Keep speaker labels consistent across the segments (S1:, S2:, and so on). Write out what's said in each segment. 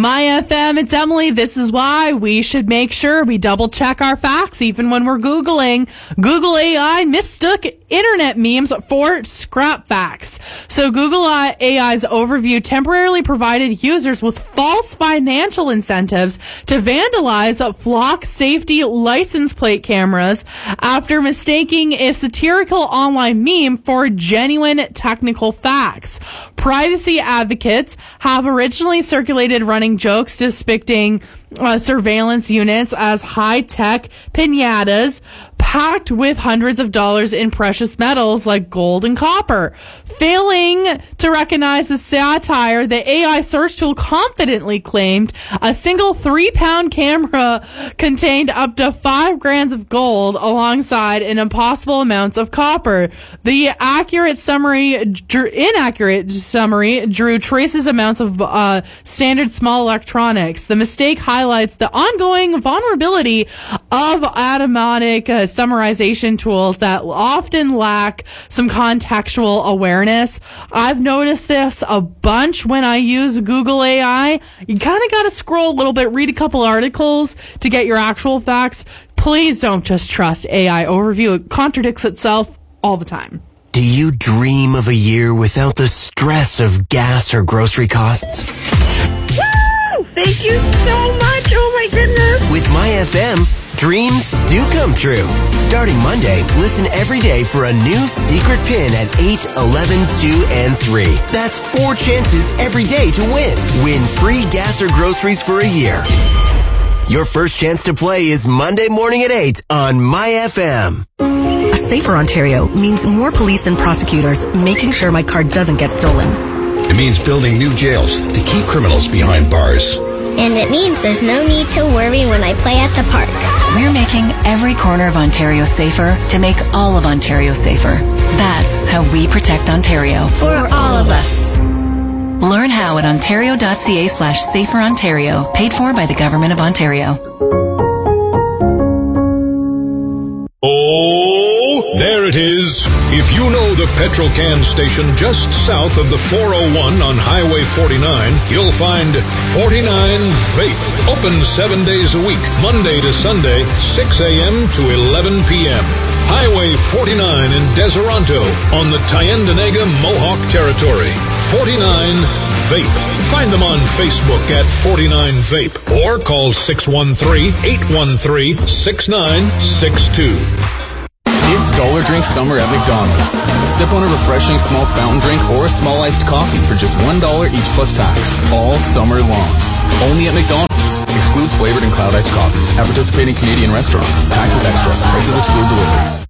S1: My FM, it's Emily. This is why we should make sure we double check our facts even when we're Googling. Google AI mistook internet memes for scrap facts. So Google AI's overview temporarily provided users with false financial incentives to vandalize flock safety license plate cameras after mistaking a satirical online meme for genuine technical facts. Privacy advocates have originally circulated running jokes depicting surveillance units as high-tech piñatas packed with hundreds of dollars in precious metals like gold and copper. Failing to recognize the satire, the AI search tool confidently claimed a single 3-pound camera contained up to 5 grams of gold alongside an impossible amounts of copper. The inaccurate summary drew traces amounts of standard small electronics. The mistake highlights the ongoing vulnerability of automatic summarization tools that often lack some contextual awareness. I've noticed this a bunch when I use Google AI. You kind of got to scroll a little bit, read a couple articles to get your actual facts. Please don't just trust AI overview. It contradicts itself all the time.
S2: Do you dream of a year without the stress of gas or grocery costs?
S3: Woo! Thank you so much. Oh my goodness.
S2: With MyFM, dreams do come true. Starting Monday, listen every day for a new secret pin at 8, 11, 2, and 3. That's 4 chances every day to win. Win free gas or groceries for a year. Your first chance to play is Monday morning at 8 on MyFM.
S4: A safer Ontario means more police and prosecutors making sure my car doesn't get stolen.
S5: It means building new jails to keep criminals behind bars.
S6: And it means there's no need to worry when I play at the park.
S4: We're making every corner of Ontario safer to make all of Ontario safer. That's how we protect Ontario.
S6: For all of us.
S4: Learn how at ontario.ca/saferontario. Paid for by the Government of Ontario.
S7: Oh, there it is. If you know the Petrocan station just south of the 401 on Highway 49, you'll find 49 Vape. Open 7 days a week, Monday to Sunday, 6 a.m. to 11 p.m. Highway 49 in Deseronto on the Tyendinaga Mohawk Territory. 49 Vape. Find them on Facebook at 49 Vape or call 613-813-6962.
S8: It's Dollar Drink Summer at McDonald's. Sip on a refreshing small fountain drink or a small iced coffee for just $1 each plus tax. All summer long. Only at McDonald's. Excludes flavored and cloud iced coffees. At participating Canadian restaurants. Taxes extra. Prices exclude delivery.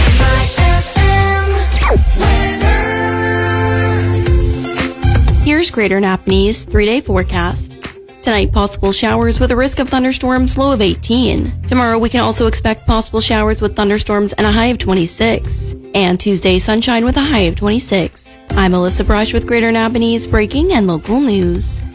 S9: Here's Greater Napanese 3-day forecast. Tonight, possible showers with a risk of thunderstorms, low of 18. Tomorrow, we can also expect possible showers with thunderstorms and a high of 26. And Tuesday, sunshine with a high of 26. I'm Alyssa Brush with Greater Napanese Breaking and Local News.